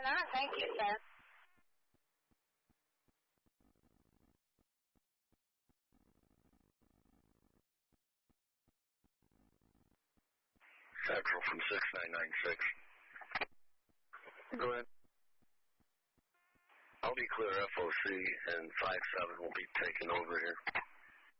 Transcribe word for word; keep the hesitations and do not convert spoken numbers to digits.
not. Thank you, sir. Central from six nine nine six. Go ahead. I'll be clear F O C, and five seven will be taking over here.